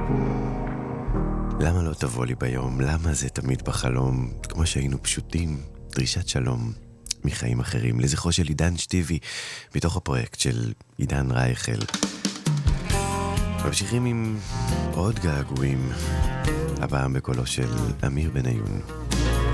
למה לא תבוא לי ביום? למה זה תמיד בחלום? כמו שהיינו פשוטים, דרישת שלום מחיים אחרים, לזכרו של עידן שטיבי, מתוך הפרויקט של עידן רייכל. ממשיכים עם עוד געגועים, הפעם בקולו של אמיר בניון.